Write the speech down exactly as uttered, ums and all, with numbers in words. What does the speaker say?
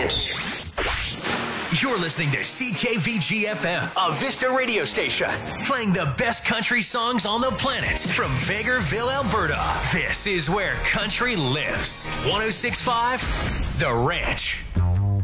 Ranch. You're listening to C K V G F M, a Vista radio station, playing the best country songs on the planet from Vegreville, Alberta. This is where country lives. one oh six point five The Ranch.